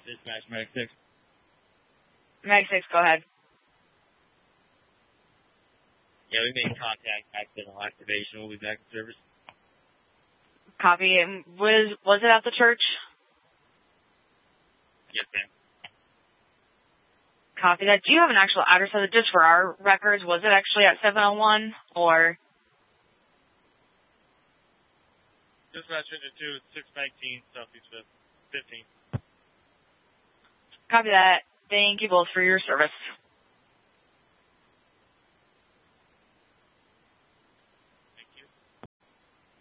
Dispatch, Medic 6. Medic 6, go ahead. Yeah, we made contact. Accidental activation. We'll be back in service. Copy. Was it at the church? Yes, ma'am. Copy that. Do you have an actual address of it just for our records? Was it actually at 701 or? Dispatch engine 2, 619 Southeast 15. Copy that. Thank you both for your service.